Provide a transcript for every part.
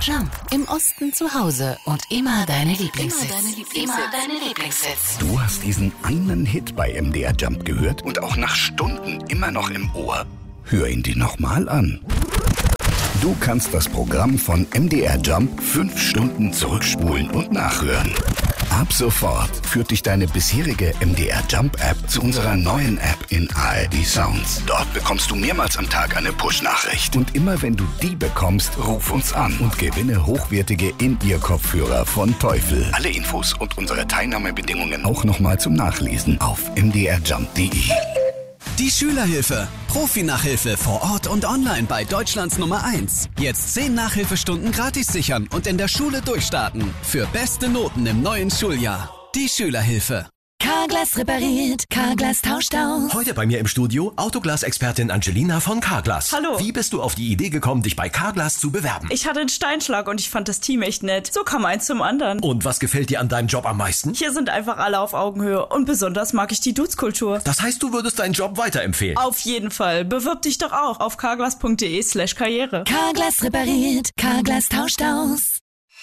Jump. Im Osten zu Hause und immer deine Lieblingshits. Du hast diesen einen Hit bei MDR Jump gehört und auch nach Stunden immer noch im Ohr. Hör ihn dir nochmal an. Du kannst das Programm von MDR Jump 5 Stunden zurückspulen und nachhören. Ab sofort führt dich deine bisherige MDR Jump App zu unserer neuen App in ARD Sounds. Dort bekommst du mehrmals am Tag eine Push-Nachricht. Und immer wenn du die bekommst, ruf uns an und gewinne hochwertige In-Ear-Kopfhörer von Teufel. Alle Infos und unsere Teilnahmebedingungen auch nochmal zum Nachlesen auf mdrjump.de. Die Schülerhilfe. Profi-Nachhilfe vor Ort und online bei Deutschlands Nummer 1. Jetzt 10 Nachhilfestunden gratis sichern und in der Schule durchstarten. Für beste Noten im neuen Schuljahr. Die Schülerhilfe. Carglass repariert, Carglass tauscht aus. Heute bei mir im Studio Autoglas-Expertin Angelina von Carglass. Hallo. Wie bist du auf die Idee gekommen, dich bei Carglass zu bewerben? Ich hatte einen Steinschlag und ich fand das Team echt nett. So kam eins zum anderen. Und was gefällt dir an deinem Job am meisten? Hier sind einfach alle auf Augenhöhe und besonders mag ich die Dudes-Kultur. Das heißt, du würdest deinen Job weiterempfehlen? Auf jeden Fall. Bewirb dich doch auch auf carglass.de/karriere. Carglass repariert, Carglass tauscht aus.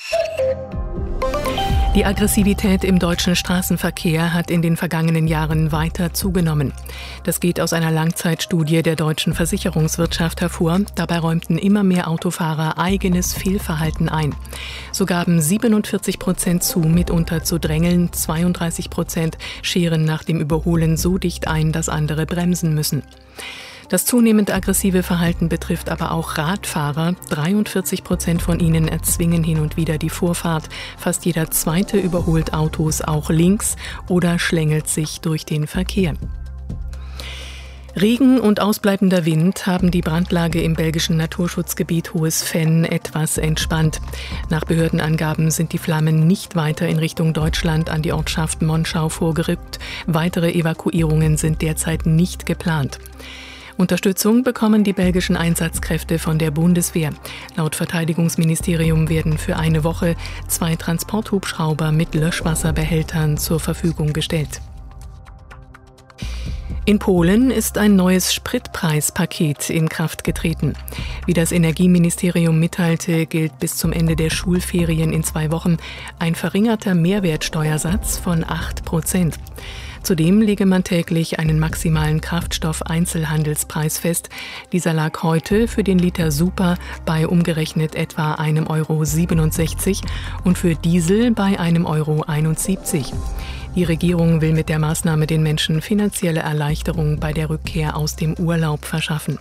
Die Aggressivität im deutschen Straßenverkehr hat in den vergangenen Jahren weiter zugenommen. Das geht aus einer Langzeitstudie der deutschen Versicherungswirtschaft hervor. Dabei räumten immer mehr Autofahrer eigenes Fehlverhalten ein. So gaben 47% zu, mitunter zu drängeln. 32% scheren nach dem Überholen so dicht ein, dass andere bremsen müssen. Das zunehmend aggressive Verhalten betrifft aber auch Radfahrer. 43% von ihnen erzwingen hin und wieder die Vorfahrt. Fast jeder Zweite überholt Autos auch links oder schlängelt sich durch den Verkehr. Regen und ausbleibender Wind haben die Brandlage im belgischen Naturschutzgebiet Hohes Venn etwas entspannt. Nach Behördenangaben sind die Flammen nicht weiter in Richtung Deutschland an die Ortschaft Monschau vorgerückt. Weitere Evakuierungen sind derzeit nicht geplant. Unterstützung bekommen die belgischen Einsatzkräfte von der Bundeswehr. Laut Verteidigungsministerium werden für eine Woche 2 Transporthubschrauber mit Löschwasserbehältern zur Verfügung gestellt. In Polen ist ein neues Spritpreispaket in Kraft getreten. Wie das Energieministerium mitteilte, gilt bis zum Ende der Schulferien in 2 Wochen ein verringerter Mehrwertsteuersatz von 8%. Zudem lege man täglich einen maximalen Kraftstoff-Einzelhandelspreis fest. Dieser lag heute für den Liter Super bei umgerechnet etwa 1,67 € und für Diesel bei 1,71 €. Die Regierung will mit der Maßnahme den Menschen finanzielle Erleichterung bei der Rückkehr aus dem Urlaub verschaffen.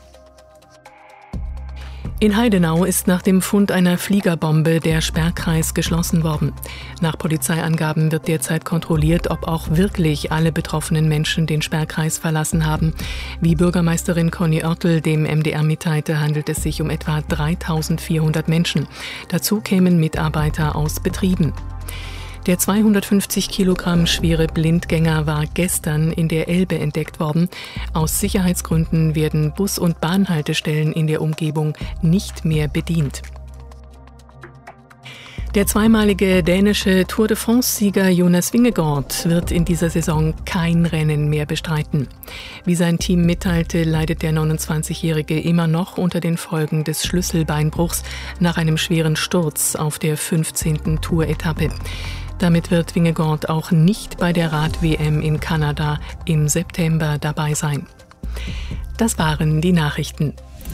In Heidenau ist nach dem Fund einer Fliegerbombe der Sperrkreis geschlossen worden. Nach Polizeiangaben wird derzeit kontrolliert, ob auch wirklich alle betroffenen Menschen den Sperrkreis verlassen haben. Wie Bürgermeisterin Conny Oertel dem MDR mitteilte, handelt es sich um etwa 3.400 Menschen. Dazu kämen Mitarbeiter aus Betrieben. Der 250 Kilogramm schwere Blindgänger war gestern in der Elbe entdeckt worden. Aus Sicherheitsgründen werden Bus- und Bahnhaltestellen in der Umgebung nicht mehr bedient. Der zweimalige dänische Tour de France-Sieger Jonas Vingegaard wird in dieser Saison kein Rennen mehr bestreiten. Wie sein Team mitteilte, leidet der 29-Jährige immer noch unter den Folgen des Schlüsselbeinbruchs nach einem schweren Sturz auf der 15. Tour-Etappe. Damit wird Vingegaard auch nicht bei der Rad-WM in Kanada im September dabei sein. Das waren die Nachrichten.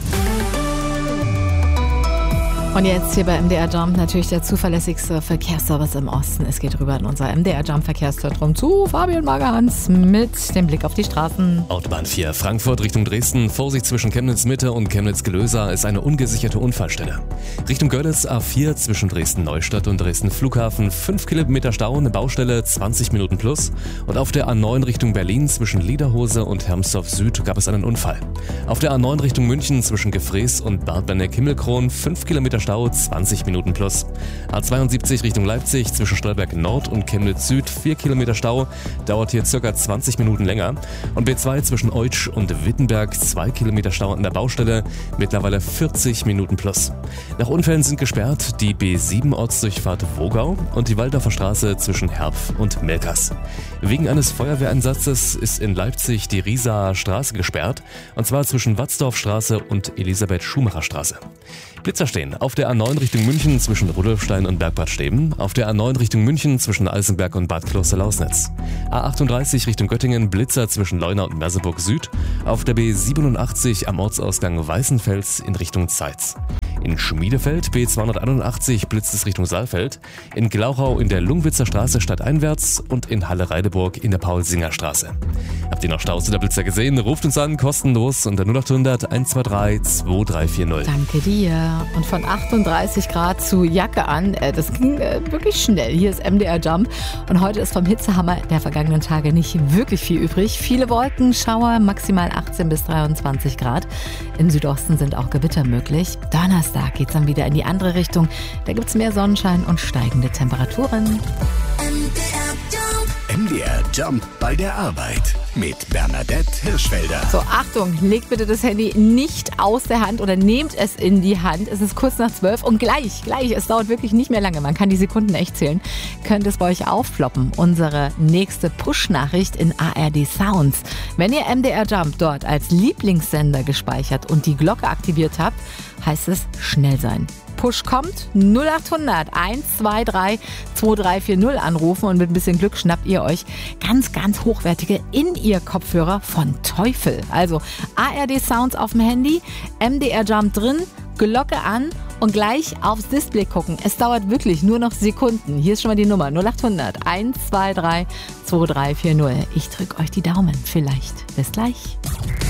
Und jetzt hier bei MDR Jump natürlich der zuverlässigste Verkehrsservice im Osten. Es geht rüber in unser MDR Jump Verkehrszentrum zu Fabian Magerhans mit dem Blick auf die Straßen. Autobahn 4 Frankfurt Richtung Dresden. Vorsicht zwischen Chemnitz Mitte und Chemnitz Gelösa ist eine ungesicherte Unfallstelle. Richtung Görlitz A4 zwischen Dresden Neustadt und Dresden Flughafen 5 Kilometer Stau, eine Baustelle 20 Minuten plus. Und auf der A9 Richtung Berlin zwischen Liederhose und Hermsdorf Süd gab es einen Unfall. Auf der A9 Richtung München zwischen Gefrees und Bad Benneck-Himmelkron 5 Kilometer Stau, 20 Minuten plus. A72 Richtung Leipzig zwischen Stolberg Nord und Chemnitz Süd 4 Kilometer Stau, dauert hier ca. 20 Minuten länger. Und B2 zwischen Eutsch und Wittenberg 2 Kilometer Stau an der Baustelle, mittlerweile 40 Minuten plus. Nach Unfällen sind gesperrt die B7 Ortsdurchfahrt Wogau und die Waldorfer Straße zwischen Herpf und Melkers. Wegen eines Feuerwehreinsatzes ist in Leipzig die Riesaer Straße gesperrt, und zwar zwischen Watzdorfstraße und Elisabeth-Schumacher-Straße. Blitzer stehen auf der A9 Richtung München zwischen Rudolfstein und Bergbad Steben, auf der A9 Richtung München zwischen Alsenberg und Bad Kloster-Lausnitz. A38 Richtung Göttingen, Blitzer zwischen Leuna und Merseburg Süd, auf der B87 am Ortsausgang Weißenfels in Richtung Zeitz. In Schmiedefeld B281 blitzt es Richtung Saalfeld, in Glauchau in der Lungwitzer Straße stadteinwärts und in Halle-Reideburg in der Paul-Singer-Straße. Habt ihr noch Staus oder Blitzer gesehen? Ruft uns an, kostenlos unter 0800 123 2340. Danke dir. Und von 38 Grad zu Jacke an, das ging wirklich schnell. Hier ist MDR Jump und heute ist vom Hitzehammer der vergangenen Tage nicht wirklich viel übrig. Viele Wolken, Schauer, maximal 18 bis 23 Grad. Im Südosten sind auch Gewitter möglich. Donnerstag geht es dann wieder in die andere Richtung. Da gibt es mehr Sonnenschein und steigende Temperaturen. MDR Jump bei der Arbeit mit Bernadette Hirschfelder. So, Achtung, legt bitte das Handy nicht aus der Hand oder nehmt es in die Hand. Es ist kurz nach 12 und gleich, es dauert wirklich nicht mehr lange, man kann die Sekunden echt zählen, könnte es bei euch aufploppen. Unsere nächste Push-Nachricht in ARD Sounds. Wenn ihr MDR Jump dort als Lieblingssender gespeichert und die Glocke aktiviert habt, heißt es schnell sein. Push kommt, 0800 123 2340 anrufen und mit ein bisschen Glück schnappt ihr euch ganz, ganz hochwertige In-Ear-Kopfhörer von Teufel. Also ARD Sounds auf dem Handy, MDR Jump drin, Glocke an und gleich aufs Display gucken. Es dauert wirklich nur noch Sekunden. Hier ist schon mal die Nummer 0800 123 2340. Ich drücke euch die Daumen. Vielleicht. Bis gleich.